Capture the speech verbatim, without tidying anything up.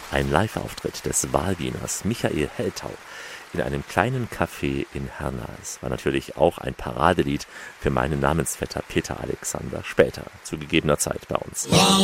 Ein Live-Auftritt des Wahlwieners Michael Heltau in einem kleinen Café in Hernals war natürlich auch ein Paradelied für meinen Namensvetter Peter Alexander später, zu gegebener Zeit bei uns.